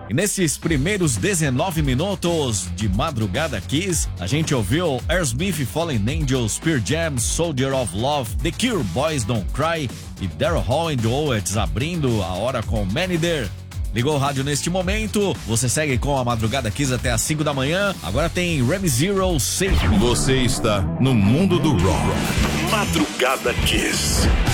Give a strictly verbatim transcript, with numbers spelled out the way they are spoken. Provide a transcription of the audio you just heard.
E nesses primeiros dezenove minutos de Madrugada Kiss, a gente ouviu Aerosmith, Fallen Angels, Pearl Jam, Soldier of Love, The Cure, Boys Don't Cry e Daryl Hall and the Owens abrindo a hora com Many There. Ligou o rádio neste momento, você segue com a Madrugada Kiss até às cinco da manhã. Agora tem Remy Zero, Safe. Você está no mundo do rock. Madrugada Kiss.